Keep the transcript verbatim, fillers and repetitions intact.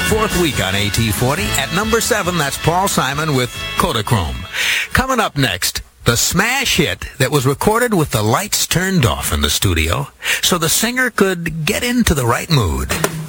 fourth week on A T forty. At number seven, that's Paul Simon with Kodachrome. Coming up next, the smash hit that was recorded with the lights turned off in the studio so the singer could get into the right mood.